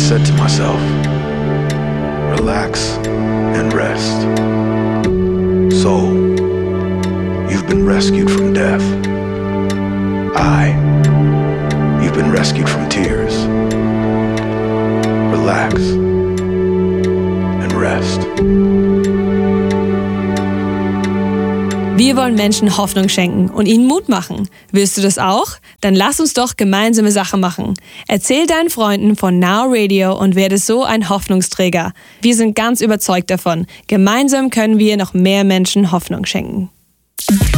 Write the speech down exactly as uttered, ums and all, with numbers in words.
said to myself, relax and rest. Soul, you've been rescued from death. Eye, you've been rescued from tears. Relax and rest. Wir wollen Menschen Hoffnung schenken und ihnen Mut machen. Willst du das auch? Dann lass uns doch gemeinsame Sache machen. Erzähl deinen Freunden von Now Radio und werde so ein Hoffnungsträger. Wir sind ganz überzeugt davon. Gemeinsam können wir noch mehr Menschen Hoffnung schenken.